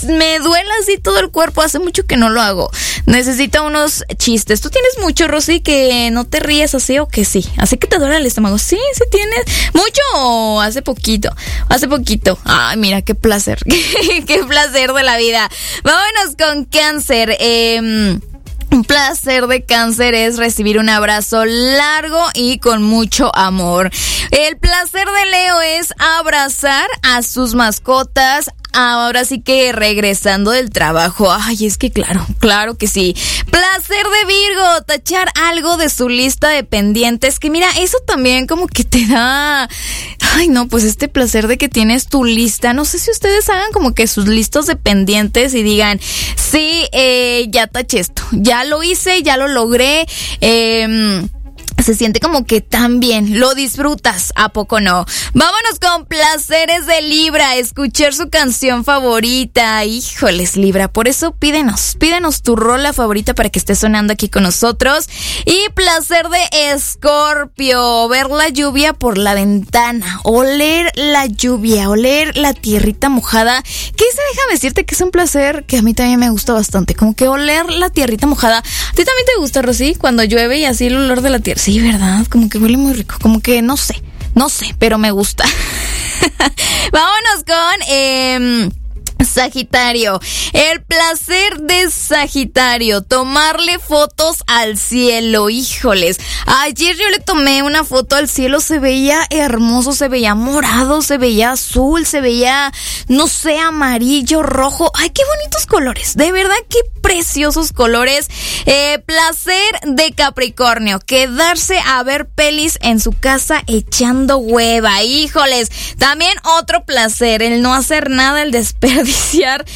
me duele así todo el cuerpo. Hace mucho que no lo hago. Necesito unos chistes. ¿Tú tienes mucho, Rosy, que no te ríes así o que sí? ¿Así que te duele el estómago? Sí, sí tienes. ¿Mucho o hace poquito? Hace poquito. Ay, mira, qué placer. Qué placer de la vida. Vámonos con Cáncer. Un placer de Cáncer es recibir un abrazo largo y con mucho amor. El placer de Leo es abrazar a sus mascotas. Ahora sí que regresando del trabajo. Ay, es que claro que sí. Placer de Virgo, tachar algo de su lista de pendientes. Que mira, eso también como que te da... Ay, no, pues este placer de que tienes tu lista. No sé si ustedes hagan como que sus listos de pendientes y digan, sí, ya taché esto. Ya lo hice, ya lo logré. Se siente como que tan bien, lo disfrutas, ¿a poco no? Vámonos con placeres de Libra, escuchar su canción favorita. Híjoles, Libra, por eso pídenos tu rola favorita para que esté sonando aquí con nosotros. Y placer de Escorpio, ver la lluvia por la ventana, oler la lluvia, oler la tierrita mojada. Que ese, déjame decirte que es un placer que a mí también me gusta bastante, como que oler la tierrita mojada. ¿A ti también te gusta, Rosy? Cuando llueve y así el olor de la tierra. Sí, ¿verdad? Como que huele muy rico. Como que no sé, pero me gusta. Vámonos con Sagitario. El placer de Sagitario, tomarle fotos al cielo. Híjoles, ayer yo le tomé una foto al cielo, se veía hermoso, se veía morado, se veía azul, se veía, no sé, amarillo, rojo. Ay, qué bonitos colores, de verdad, qué preciosos colores. Placer de Capricornio, quedarse a ver pelis en su casa echando hueva. Híjoles, también otro placer, el no hacer nada, el desperdiciar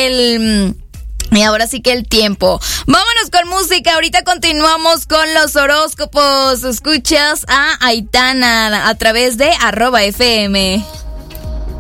y ahora sí que el tiempo. Vámonos con música. Ahorita continuamos con los horóscopos. Escuchas a Aitana a través de @FM.